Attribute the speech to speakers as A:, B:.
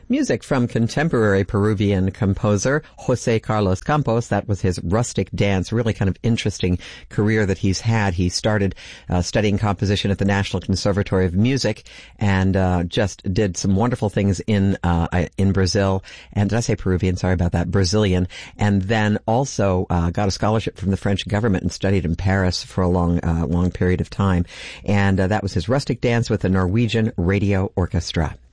A: Music from contemporary Peruvian composer Jose Carlos Campos. That was his rustic dance, really kind of interesting career that he's had. He started studying composition at the National Conservatory of Music and just did some wonderful things in Brazil. And did I say Peruvian? Sorry about that. Brazilian. And then also got a scholarship from the French government and studied in Paris for a long period of time. And that was his rustic dance with the Norwegian Radio Orchestra.